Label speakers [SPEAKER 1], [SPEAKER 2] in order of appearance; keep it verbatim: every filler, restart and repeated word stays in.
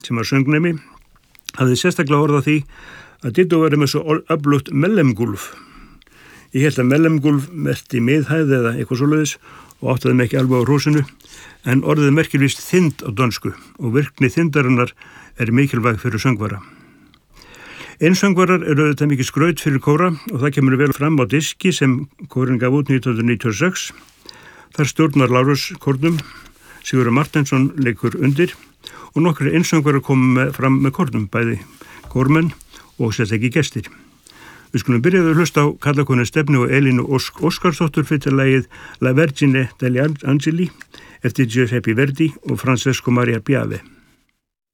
[SPEAKER 1] sem var söngnemi, hafði sérstaklega orð á því að Dido væri með svo öflugt mellemgúlf. Ég held að mellemgúlf merkti miðhæð eða eitthvað svoleiðis og áttaði mig ekki alveg á hrósinu, en orðið merkir víst þynd á dönsku og virkni þyndarinnar er mikilvæg fyrir söngvara. Einsöngvarar eru auðvitað mikið skraut fyrir kóra og það kemur vel fram á diski sem kórin gaf út nítján hundruð níutíu og sex. Þar stjórnar Lárus kórnum, Sigurður Marteinsson leikur undir og nokkrir einsöngvarar komu fram með kórnum, bæði kórmenn og sérstaklega gestir. Við skulum byrjaðu að hlusta á karlakonu Stefnu og Elínu Ósk Óskarsdóttur fyrir lagið La Vergine degli Angeli eftir Giuseppe Verdi og Francesco Maria Piave.